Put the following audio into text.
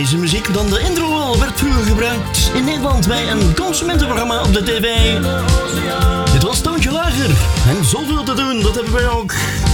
deze muziek dan de intro al werd vroeger gebruikt in Nederland bij een consumentenprogramma op de tv. Dit was Toontje Lager en zoveel te doen, dat hebben wij ook.